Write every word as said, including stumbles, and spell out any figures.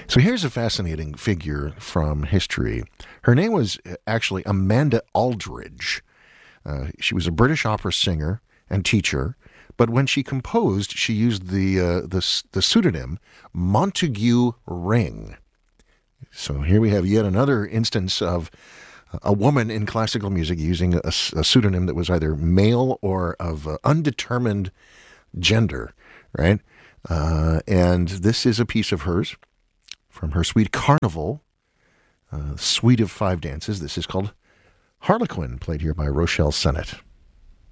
So here's a fascinating figure from history. Her name was actually Amanda Aldridge. Uh, she was a British opera singer and teacher, but when she composed, she used the uh, the, the pseudonym Montague Ring. So here we have yet another instance of a woman in classical music using a, a pseudonym that was either male or of uh, undetermined gender, right? Uh, and this is a piece of hers from her suite Carnival, uh, suite of five dances. This is called Harlequin, played here by Rochelle Sennett.